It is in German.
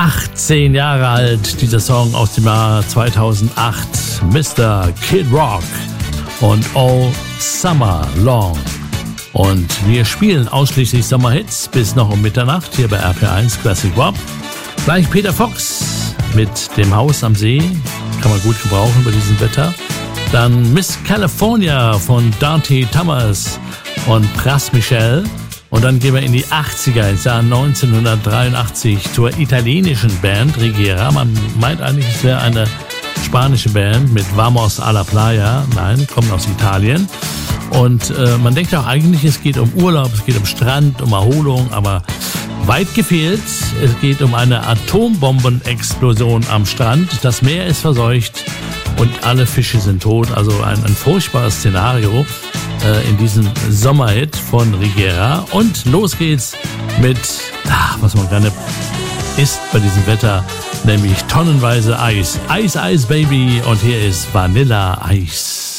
18 Jahre alt, dieser Song aus dem Jahr 2008, Mr. Kid Rock und All Summer Long. Und wir spielen ausschließlich Sommerhits bis noch um Mitternacht hier bei RPR1 Classic Rock. Gleich Peter Fox mit dem Haus am See, kann man gut gebrauchen bei diesem Wetter. Dann Miss California von Dante Thomas und Pras Michel. Und dann gehen wir in die 80er, ins Jahr 1983 zur italienischen Band Rigera. Man meint eigentlich, es wäre eine spanische Band mit Vamos a la Playa. Nein, kommt aus Italien. Und man denkt auch eigentlich, es geht um Urlaub, es geht um Strand, um Erholung, aber weit gefehlt. Es geht um eine Atombombenexplosion am Strand. Das Meer ist verseucht und alle Fische sind tot. Also ein furchtbares Szenario in diesem Sommerhit von Rigera. Und los geht's mit, was man gerne isst bei diesem Wetter, nämlich tonnenweise Eis. Eis, Eis, Baby. Und hier ist Vanilla Eis.